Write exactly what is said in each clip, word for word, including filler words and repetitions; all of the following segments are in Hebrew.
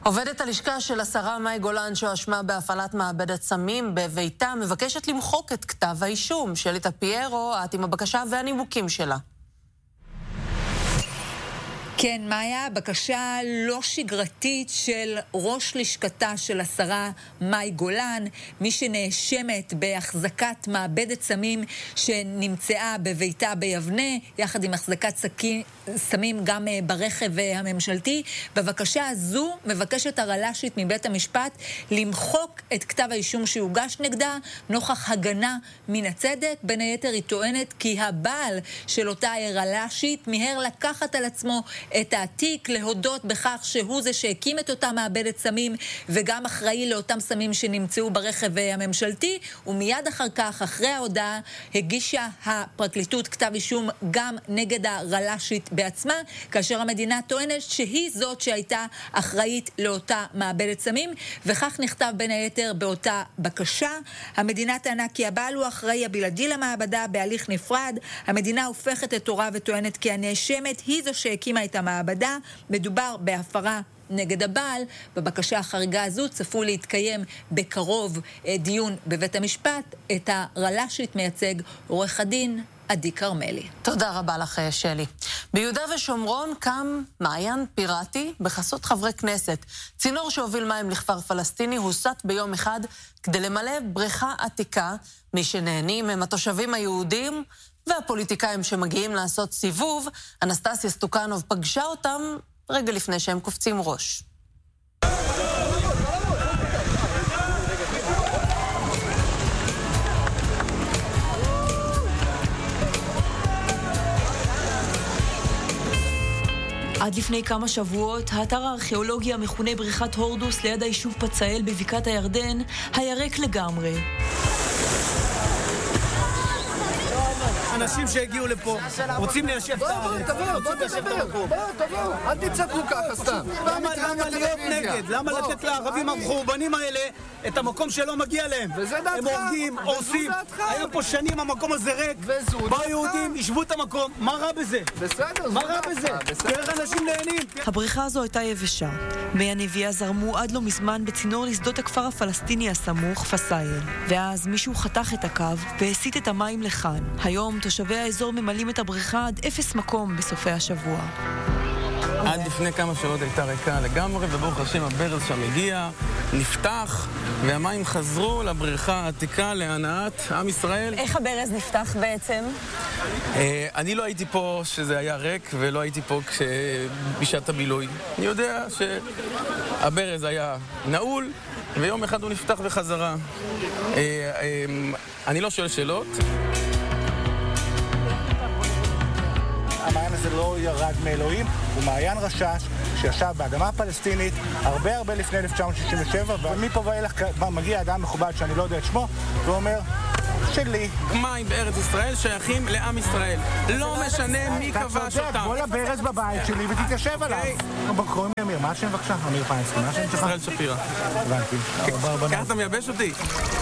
עובדת הלשכה של השרה מאי גולן שהואשמה בהפעלת מעבדת סמים בביתה מבקשת למחוק את כתב האישום. שלי טפיירו, את עם הבקשה והנימוקים שלה. כן, מאיה, בקשה לא שגרתית של ראש לשכתה של השרה מאי גולן, מי שנאשמת בהחזקת מעבדת סמים שנמצאה בביתה ביבנה, יחד עם החזקת סכין, סמים גם ברכב הממשלתי. בבקשה הזו מבקשת הרל"שית מבית המשפט למחוק את כתב האישום שהוגש נגדה, נוכח הגנה מן הצדק. בין היתר היא טוענת כי הבעל של אותה הרל"שית מיהר לקחת על עצמו את העתיק, להודות בכך שהוא זה שהקים את אותה מעבדת סמים וגם אחראי לאותם סמים שנמצאו ברכב הממשלתי, ומיד אחר כך, אחרי ההודעה, הגישה הפרקליטות כתב אישום גם נגד הרל"שית בעצמה, כאשר המדינה טוענת שהיא זאת שהייתה אחראית לאותה מעבדת סמים, וכך נכתב בין היתר באותה בקשה. המדינה טענה כי הבעל הוא אחראי הבלעדי למעבדה בהליך נפרד. המדינה הופכת את תורה וטוענת כי הנאשמת היא זו שהקימה את המעבדה. מדובר בהפרה נגד הבעל. בבקשה החריגה הזו צפו להתקיים בקרוב דיון בבית המשפט. את הרל"שית מייצג עורך הדין עדי כרמלי. תודה רבה לך שלי. ביהודה ושומרון קם מעיין פיראטי בחסות חברי כנסת. צינור שהוביל מים לכפר פלסטיני הוסט ביום אחד כדי למלא בריכה עתיקה. מי שנהנים הם התושבים היהודים והפוליטיקאים שמגיעים לעשות סיבוב. אנסטסיה סטוקנוב פגשה אותם רגע לפני שהם קופצים ראש. עד לפני כמה שבועות, האתר הארכיאולוגי המכונה בריכת הורדוס ליד היישוב פצאל בבקעת הירדן היה ריק לגמרי. אנשים שהגיעו לפה רוצים ליישב את הארץ. תבואו, בואו תדבר, בואו, תבואו, אל תצעקו ככה סתם. למה להיות נגד? למה לתת לערבים המחורבנים האלה את המקום שלא מגיע להם? הם הורגים, הורסים. היה פה שנים המקום הזה ריק. באו יהודים, ישבו את המקום. מה רע בזה? בסדר, מה רע בזה? תראה איך אנשים נהנים. הבריכה הזו הייתה יבשה. מי הנביאה זרמו עד לא מזמן בצינור לשדות הכפר הפלסטיני הסמוך, פסאיל. ואז מישהו חתך את הקו והסיט את המים לכאן. היום תושבי האזור ממלאים את הבריכה עד אפס מקום בסופי השבוע. עד לפני כמה שעות הייתה ריקה לגמרי, וברוך השם הברז שם הגיע, נפתח, והמים חזרו לבריכה העתיקה להנאת עם ישראל. איך הברז נפתח בעצם? אני לא הייתי פה שזה היה ריק, ולא הייתי פה בשעת הבילוי. אני יודע שהברז היה נעול, ויום אחד הוא נפתח בחזרה. אני לא שואל שאלות. המעיין הזה לא ירד מאלוהים, הוא מעיין רשש שישב באדמה הפלסטינית הרבה הרבה לפני אלף תשע מאות שישים ושבע, ומפה ואילך מגיע אדם מכובד שאני לא יודע את שמו ואומר שלי. מים בארץ ישראל שייכים לעם ישראל, לא משנה מי כבש אותם. בוא לברז בבית שלי ותתיישב עליו. קוראים לי אמיר, מה השם בבקשה? אמיר פיינסקי, מה השם שלך? ישראל שפירא. הבנתי. ככה אתה מייבש אותי?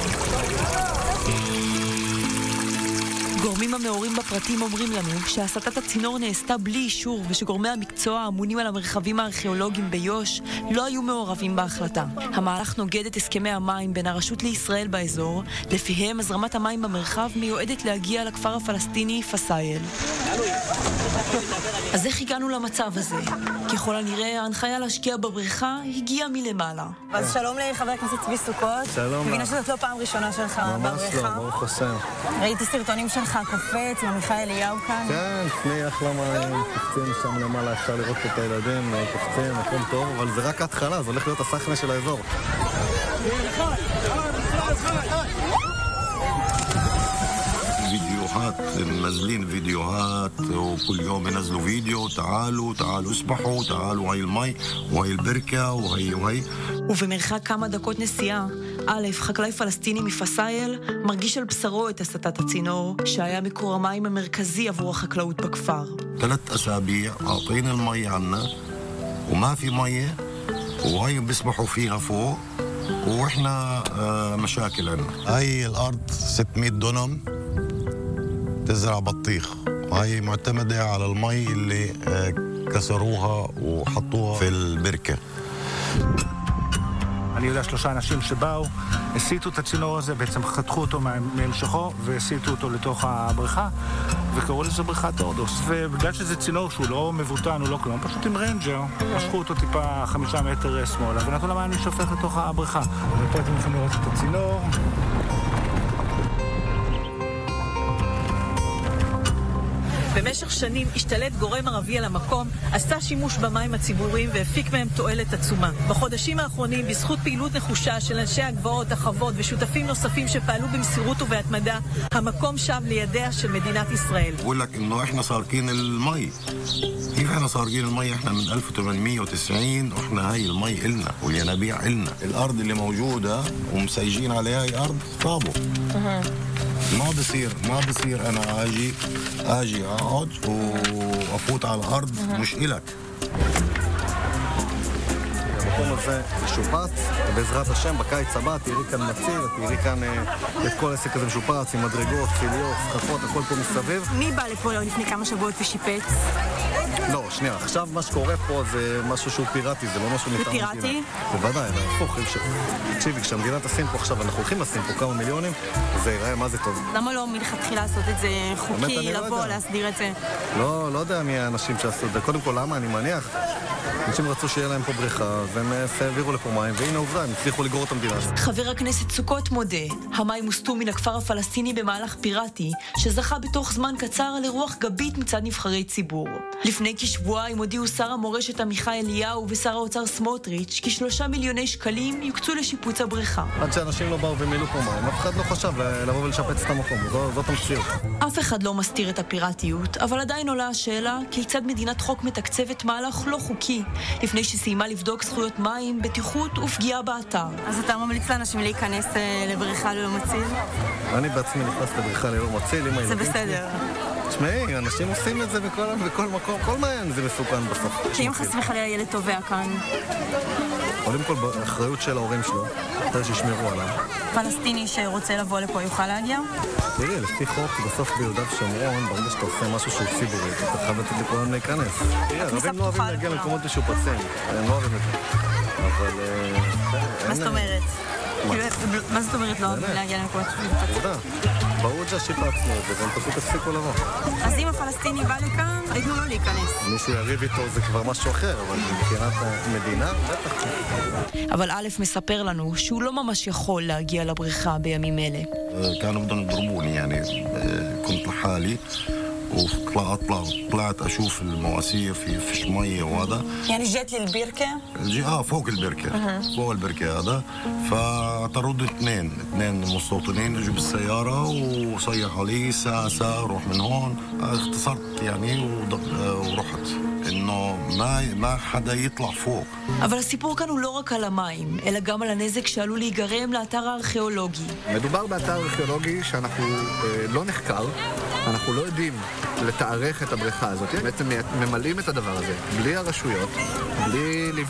גורמים המעורים בפרטים אומרים לנו שהסטת הצינור נעשתה בלי אישור ושגורמי המקצוע האמונים על המרחבים הארכיאולוגיים ביוש לא היו מעורבים בהחלטה. המהלך נוגד את הסכמי המים בין הרשות לישראל באזור, לפיהם הזרמת המים במרחב מיועדת להגיע לכפר הפלסטיני פסאיל. אז איך הגענו למצב הזה? ככל הנראה ההנחיה להשקיע בבריכה הגיעה מלמעלה. אז שלום לחבר הכנסת צבי סוכות. שלום. מבינה שזאת לא פעם ראשונה שלך בבריכה. ממש לא, ברוך השם. ראיתי סרטונים שלך קופץ עם עמיחי אליהו כאן. כן, לפני אחלה מים, קופצים שם למעלה, אפשר לראות את הילדים, קופצים, הכל טוב, אבל זה רק ההתחלה, זה הולך להיות הסכנה של האזור. فيديوهات منزلين فيديوهات وكل يوم ينزلوا فيديو تعالوا تعالوا اسبحوا تعالوا هاي المي وهي البركة وهي وهي. ובמרחק כמה דקות נסיעה, א', חקלאי פלסטיני מפסאיל מרגיש על בשרו את הסטת הצינור שהיה מקור המים המרכזי עבור החקלאות בכפר. ثلاث أسابيع عاطين المي عنا وما في مية وهي بيسبحوا فيها فوق واحنا مشاكل عنا. هاي الأرض ستمية دونم تزرع بطيخ وهي معتمدة على المي اللي كسروها وحطوها في البركة. יודע, שלושה אנשים שבאו, הסיטו את הצינור הזה, בעצם חתכו אותו מהמשכו והסיטו אותו לתוך הבריכה, וקראו לזה בריכת הורדוס. ובגלל שזה צינור שהוא לא מבוטן, הוא לא כלום, פשוט עם רנג'ר, משכו אותו טיפה חמישה מטר שמאלה, ונתנו למים לשופך לתוך הבריכה. ופה אתם יכולים לראות את הצינור. במשך שנים השתלט גורם ערבי על המקום, עשה שימוש במים הציבוריים והפיק מהם תועלת עצומה. בחודשים האחרונים, בזכות פעילות נחושה של אנשי הגבעות, החוות ושותפים נוספים שפעלו במסירות ובהתמדה, המקום שב לידיה של מדינת ישראל. بقول لك انه احنا سارقين المي. كيف احنا سارقين المي؟ احنا من ألف وثمانمية وتسعين واحنا هاي المي إلنا والينابيع إلنا. الارض اللي موجوده ومسيجين عليها هي ارض طابو. ما بصير ما بصير انا اجي اجي اقعد وافوت على الارض مش إلك. המקום הזה משופץ, בעזרת השם, בקיץ הבא תראי כאן מציר, תראי כאן את כל העסק הזה משופץ, עם מדרגות, ציליות, סככות, הכל פה מסביב. מי בא לפה לפני כמה שבועות ושיפץ? לא, שנייה, עכשיו מה שקורה פה זה משהו שהוא פיראטי, זה לא משהו מטעם המדינה. זה פיראטי? בוודאי, הפוך, תקשיבי, כשהמדינה תשים פה עכשיו, אנחנו הולכים לשים פה כמה מיליונים, זה ייראה מה זה טוב. למה לא מלכתחילה לעשות את זה חוקי, לבוא, להסדיר את זה? לא, לא יודע מי האנשים שעשו את זה. קודם כל, למה? אני מניח. אנשים רצו שיהיה להם פה בריכה, והם העבירו לפה מים, והנה עובדה, הם הצליחו לגרור את המדינה. חבר הכנסת סוכות מודה, המים הוסטו מן הכפר הפלסטיני במהלך פיראטי, שזכה בתוך זמן קצר לרוח גבית מצד נבחרי ציבור. לפני כשבועיים הודיעו שר המורשת עמיחי אליהו ושר האוצר סמוטריץ' כי שלושה מיליוני שקלים יוקצו לשיפוץ הבריכה. עד שאנשים לא באו ומילאו פה מים, אף אחד לא חשב לבוא ולשפץ את המקום, זאת המציאות. אף אחד לא מסתיר את הפיראטיות, אבל עדיין עולה השאלה כיצד מדינת חוק מתקצבת מהלך לא חוקי, לפני שסיימה לבדוק זכויות מים, בטיחות ופגיעה באתר. אז אתה ממליץ לאנשים להיכנס לבריכה ללא מציל? אני בעצמי נכנס לבריכה ללא מציל, עם הילדים. זה בסדר. תשמעי, אנשים עושים את זה בכל, בכל מקום, כל מים זה מסוכן בסוף. כי אם חס וחלילה ילד טובע כאן? קודם כל, באחריות של ההורים שלו, אחרי שישמרו עליו. פלסטיני שרוצה לבוא לפה יוכל להגיע? תראי, לפי חוק, בסוף ביהודה ושומרון, ברגע שאתה עושה משהו שהוא ציבורי, אתה חייב לתת לכולם להיכנס. תראי, הרבים לא אוהבים להגיע למקומות משופצים, הם לא אוהבים את זה. אבל... מה זאת אומרת? מה זאת אומרת לא אוהבים להגיע למקומות משופצים? תודה. בעוג'ה שיפצנו את זה, והם פשוט הפסיקו לבוא. אז אם הפלסטיני בא לכאן, ייתנו לו להיכנס. מישהו יריב איתו זה כבר משהו אחר, אבל מבחינת המדינה, בטח. אבל א' מספר לנו שהוא לא ממש יכול להגיע לבריכה בימים אלה. كانوا بدهم يضربوني يعني كنت لحالي وطلعت طلعت اشوف المواسير في فيش ميه وهذا يعني جيت للبركه جي اه فوق البركه أه. فوق البركه هذا فطردوا اثنين اثنين مستوطنين اجوا بالسياره وصيحوا لي ساعه ساعه روح من هون اختصرت يعني ورحت انه ما ما حدا يطلع فوق. אבל הסיפור כאן הוא לא רק על המים, אלא גם על הנזק שעלול להיגרם לאתר הארכיאולוגי. מדובר באתר ארכיאולוגי שאנחנו אה, לא נחקר, אנחנו לא יודעים לתארך את הבריכה הזאת. בעצם ממלאים את הדבר הזה בלי הרשויות, בלי